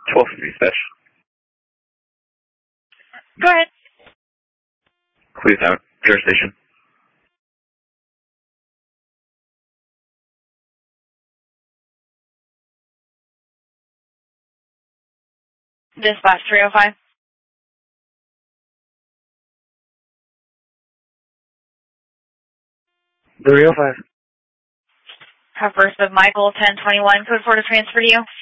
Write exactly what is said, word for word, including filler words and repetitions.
twelve fifty dispatch. Go ahead. Clear Tower, Pure Station. Dispatch three oh five. three oh five. Have first of Michael ten twenty-one, code four to transfer to you.